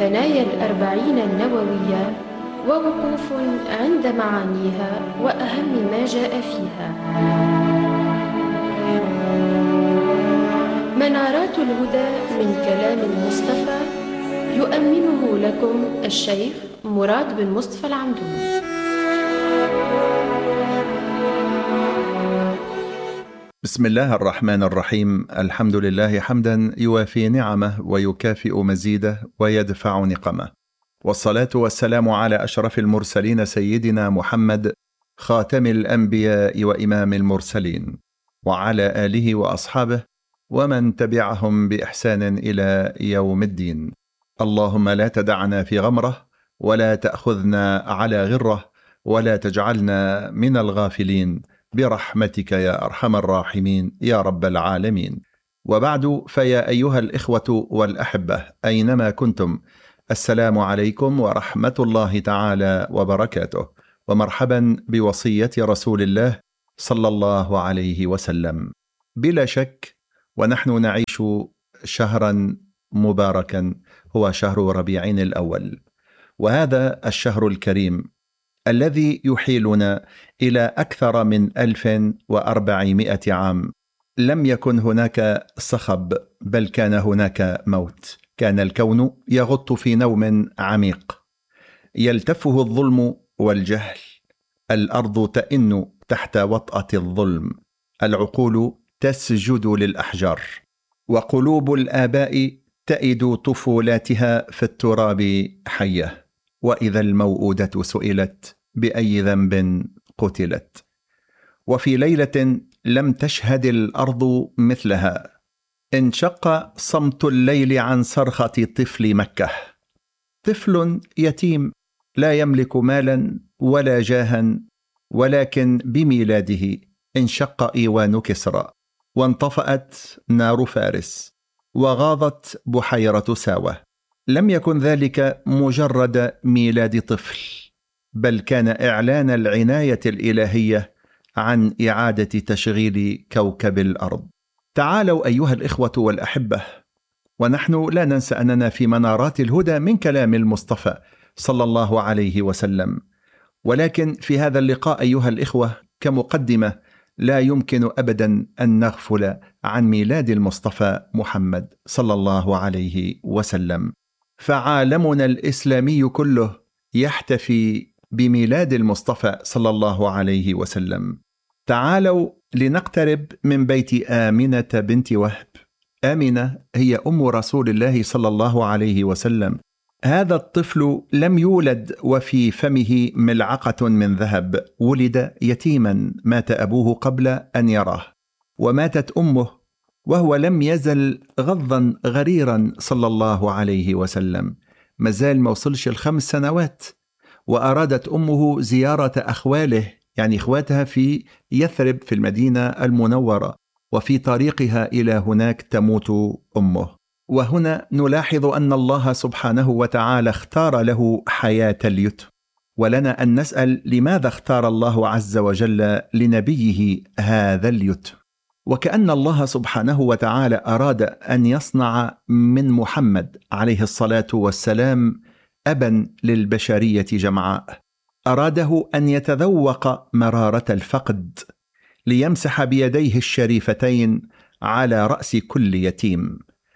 ثنايا الأربعين النووية ووقوف عند معانيها وأهم ما جاء فيها. منارات الهدى من كلام المصطفى، يؤمنه لكم الشيخ مراد بن مصطفى العمدوني. بسم الله الرحمن الرحيم. الحمد لله حمدا يوافي نعمه ويكافئ مزيده ويدفع نقمه، والصلاة والسلام على أشرف المرسلين سيدنا محمد خاتم الأنبياء وإمام المرسلين، وعلى آله وأصحابه ومن تبعهم بإحسان إلى يوم الدين. اللهم لا تدعنا في غمرة، ولا تأخذنا على غرة، ولا تجعلنا من الغافلين برحمتك يا أرحم الراحمين يا رب العالمين. وبعد، فيا أيها الإخوة والأحبة أينما كنتم، السلام عليكم ورحمة الله تعالى وبركاته، ومرحبا بوصية رسول الله صلى الله عليه وسلم. بلا شك ونحن نعيش شهرا مباركا هو شهر ربيع الأول، وهذا الشهر الكريم الذي يحيلنا إلى أكثر من 1400 عام لم يكن هناك صخب، بل كان هناك موت. كان الكون يغط في نوم عميق يلتفه الظلم والجهل، الأرض تئن تحت وطأة الظلم، العقول تسجد للأحجار، وقلوب الآباء تئد طفولاتها في التراب حية، وإذا الموءودة سئلت بأي ذنب قتلت. وفي ليلة لم تشهد الأرض مثلها انشق صمت الليل عن صرخة طفل مكة، طفل يتيم لا يملك مالا ولا جاها، ولكن بميلاده انشق إيوان كسرى، وانطفأت نار فارس، وغاضت بحيرة ساوة. لم يكن ذلك مجرد ميلاد طفل، بل كان إعلان العناية الإلهية عن إعادة تشغيل كوكب الأرض. تعالوا أيها الإخوة والأحبة، ونحن لا ننسى أننا في منارات الهدى من كلام المصطفى صلى الله عليه وسلم، ولكن في هذا اللقاء أيها الإخوة كمقدمة لا يمكن أبدا أن نغفل عن ميلاد المصطفى محمد صلى الله عليه وسلم، فعالمنا الإسلامي كله يحتفي بميلاد المصطفى صلى الله عليه وسلم. تعالوا لنقترب من بيت آمنة بنت وهب. آمنة هي أم رسول الله صلى الله عليه وسلم. هذا الطفل لم يولد وفي فمه ملعقة من ذهب، ولد يتيما، مات أبوه قبل أن يراه، وماتت أمه وهو لم يزل غضا غريرا صلى الله عليه وسلم، مازال ما وصلش 5 سنوات. وأرادت أمه زيارة أخواله، يعني إخواتها في يثرب في المدينة المنورة، وفي طريقها إلى هناك تموت أمه. وهنا نلاحظ أن الله سبحانه وتعالى اختار له حياة اليتم، ولنا أن نسأل لماذا اختار الله عز وجل لنبيه هذا اليتم. وكأن الله سبحانه وتعالى أراد أن يصنع من محمد عليه الصلاة والسلام أبا للبشرية جمعاء، أراده أن يتذوق مرارة الفقد، ليمسح بيديه الشريفتين على رأس كل يتيم،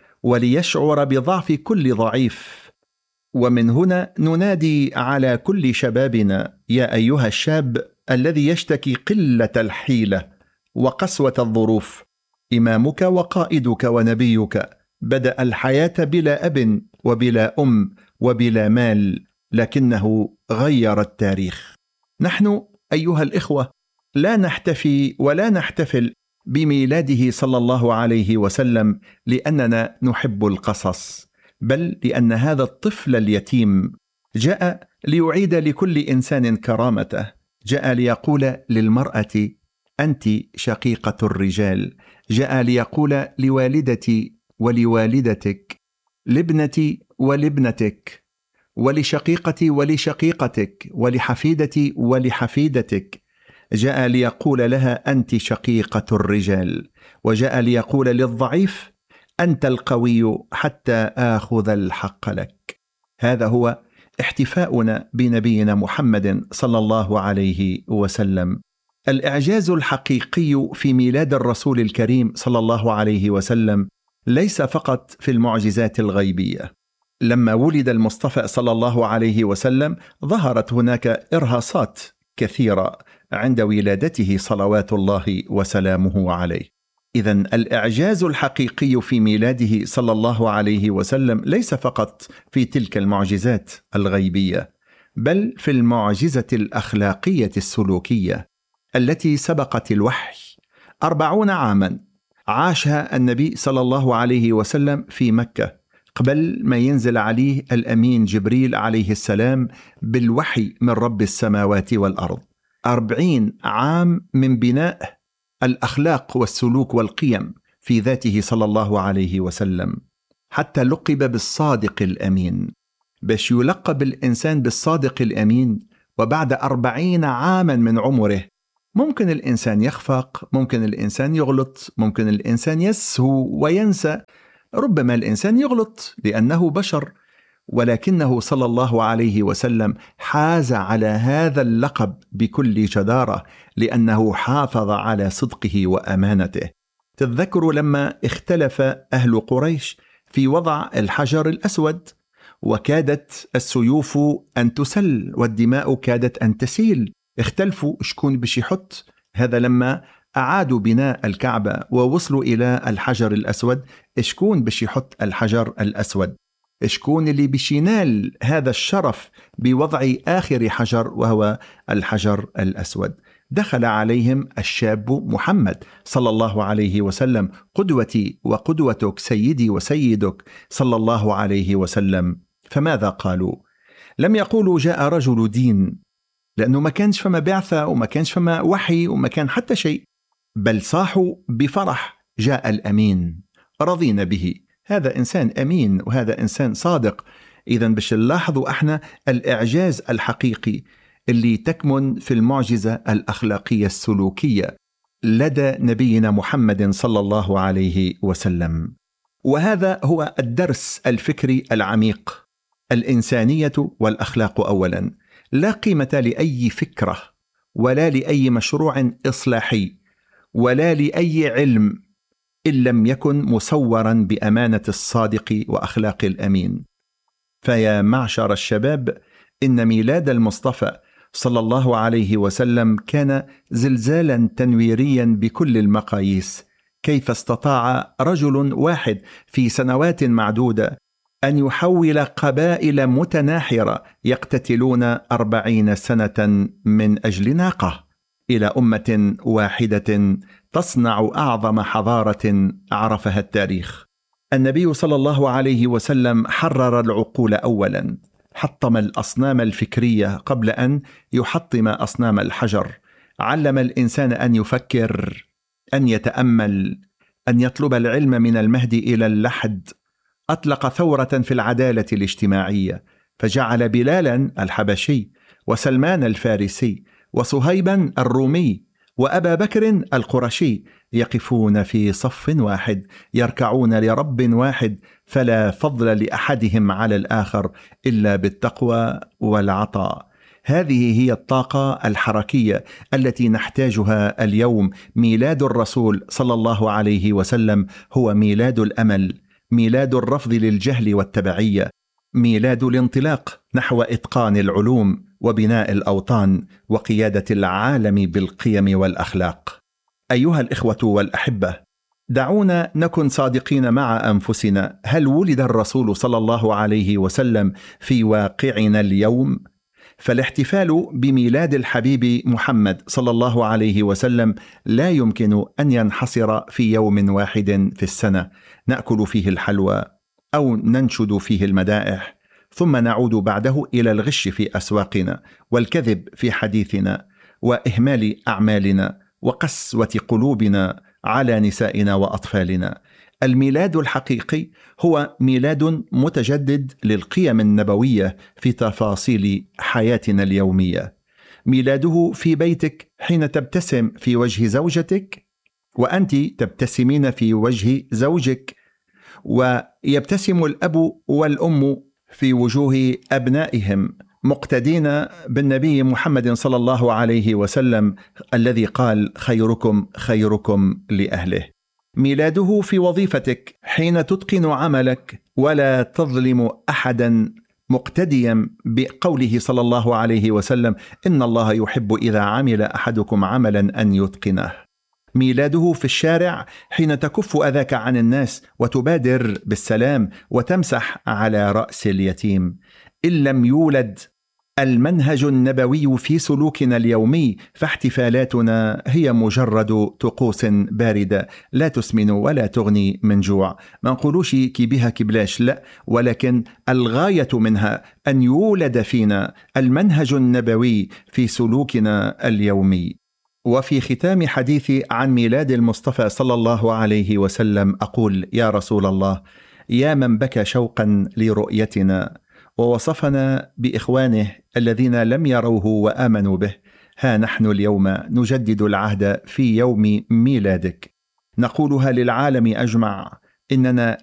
وليشعر بضعف كل ضعيف. ومن هنا ننادي على كل شبابنا: يا أيها الشاب الذي يشتكي قلة الحيلة وقسوة الظروف، إمامك وقائدك ونبيك بدأ الحياة بلا أب وبلا أم وبلا مال، لكنه غير التاريخ. نحن أيها الإخوة لا نحتفي ولا نحتفل بميلاده صلى الله عليه وسلم لأننا نحب القصص، بل لأن هذا الطفل اليتيم جاء ليعيد لكل إنسان كرامته، جاء ليقول للمرأة أنت شقيقة الرجال، جاء ليقول لوالدتي ولوالدتك، لابنتي ولابنتك، ولشقيقتي ولشقيقتك، ولحفيدتي ولحفيدتك. جاء ليقول لها أنت شقيقة الرجال، وجاء ليقول للضعيف أنت القوي حتى آخذ الحق لك. هذا هو احتفاؤنا بنبينا محمد صلى الله عليه وسلم. الإعجاز الحقيقي في ميلاد الرسول الكريم صلى الله عليه وسلم ليس فقط في المعجزات الغيبية. لما ولد المصطفى صلى الله عليه وسلم ظهرت هناك إرهاصات كثيرة عند ولادته صلوات الله وسلامه عليه. إذن الإعجاز الحقيقي في ميلاده صلى الله عليه وسلم ليس فقط في تلك المعجزات الغيبية، بل في المعجزة الأخلاقية السلوكية التي سبقت الوحي. 40 عاما عاشها النبي صلى الله عليه وسلم في مكة قبل ما ينزل عليه الأمين جبريل عليه السلام بالوحي من رب السماوات والأرض. 40 عام من بناء الأخلاق والسلوك والقيم في ذاته صلى الله عليه وسلم، حتى لقب بالصادق الأمين. باش يلقب الإنسان بالصادق الأمين وبعد 40 عاما من عمره، ممكن الإنسان يخفق، ممكن الإنسان يغلط، ممكن الإنسان يسهو وينسى، ربما الإنسان يغلط لأنه بشر، ولكنه صلى الله عليه وسلم حاز على هذا اللقب بكل جدارة لأنه حافظ على صدقه وأمانته. تذكروا لما اختلف أهل قريش في وضع الحجر الأسود، وكادت السيوف أن تسل والدماء كادت أن تسيل، اختلفوا شكون باش يحط. هذا لما أعادوا بناء الكعبة ووصلوا إلى الحجر الأسود، شكون باش يحط الحجر الأسود، شكون اللي باش ينال هذا الشرف بوضع آخر حجر وهو الحجر الأسود. دخل عليهم الشاب محمد صلى الله عليه وسلم، قدوتي وقدوتك، سيدي وسيدك صلى الله عليه وسلم. فماذا قالوا؟ لم يقولوا جاء رجل دين، لأنه ما كانش فما بعثة وما كانش فما وحي وما كان حتى شيء، بل صاحوا بفرح جاء الأمين، رضينا به، هذا إنسان أمين وهذا إنسان صادق. إذن باش نلاحظوا احنا الإعجاز الحقيقي اللي تكمن في المعجزة الأخلاقية السلوكية لدى نبينا محمد صلى الله عليه وسلم. وهذا هو الدرس الفكري العميق. الإنسانية والأخلاق أولا. لا قيمة لأي فكرة ولا لأي مشروع إصلاحي ولا لأي علم إن لم يكن مصورا بأمانة الصادق وأخلاق الأمين. فيا معشر الشباب، إن ميلاد المصطفى صلى الله عليه وسلم كان زلزالا تنويريا بكل المقاييس. كيف استطاع رجل واحد في سنوات معدودة أن يحول قبائل متناحرة يقتتلون 40 سنة من أجل ناقة إلى أمة واحدة تصنع أعظم حضارة عرفها التاريخ؟ النبي صلى الله عليه وسلم حرر العقول أولا، حطم الأصنام الفكرية قبل أن يحطم أصنام الحجر، علم الإنسان أن يفكر، أن يتأمل، أن يطلب العلم من المهد إلى اللحد. أطلق ثورة في العدالة الاجتماعية، فجعل بلالا الحبشي وسلمان الفارسي وصهيبا الرومي وأبا بكر القرشي يقفون في صف واحد، يركعون لرب واحد، فلا فضل لأحدهم على الآخر إلا بالتقوى والعطاء. هذه هي الطاقة الحركية التي نحتاجها اليوم. ميلاد الرسول صلى الله عليه وسلم هو ميلاد الأمل، ميلاد الرفض للجهل والتبعية، ميلاد الانطلاق نحو إتقان العلوم وبناء الأوطان وقيادة العالم بالقيم والأخلاق. أيها الإخوة والأحبة، دعونا نكن صادقين مع أنفسنا. هل ولد الرسول صلى الله عليه وسلم في واقعنا اليوم؟ فالاحتفال بميلاد الحبيب محمد صلى الله عليه وسلم لا يمكن أن ينحصر في يوم واحد في السنة نأكل فيه الحلوى أو ننشد فيه المدائح، ثم نعود بعده إلى الغش في أسواقنا والكذب في حديثنا وإهمال أعمالنا وقسوة قلوبنا على نسائنا وأطفالنا. الميلاد الحقيقي هو ميلاد متجدد للقيم النبوية في تفاصيل حياتنا اليومية. ميلاده في بيتك حين تبتسم في وجه زوجتك وأنت تبتسمين في وجه زوجك، ويبتسم الأب والأم في وجوه أبنائهم، مقتدين بالنبي محمد صلى الله عليه وسلم الذي قال: خيركم خيركم لأهله. ميلاده في وظيفتك حين تتقن عملك ولا تظلم أحدا، مقتديا بقوله صلى الله عليه وسلم: إن الله يحب إذا عمل أحدكم عملا أن يتقنه. ميلاده في الشارع حين تكف أذاك عن الناس وتبادر بالسلام وتمسح على رأس اليتيم. إن لم يولد المنهج النبوي في سلوكنا اليومي فاحتفالاتنا هي مجرد طقوس باردة لا تسمن ولا تغني من جوع. ما نقولوش كي بها كبلاش، لا، ولكن الغاية منها أن يولد فينا المنهج النبوي في سلوكنا اليومي. وفي ختام حديثي عن ميلاد المصطفى صلى الله عليه وسلم أقول: يا رسول الله، يا من بكى شوقا لرؤيتنا ووصفنا بإخوانه الذين لم يروه وآمنوا به، ها نحن اليوم نجدد العهد في يوم ميلادك، نقولها للعالم أجمع: إننا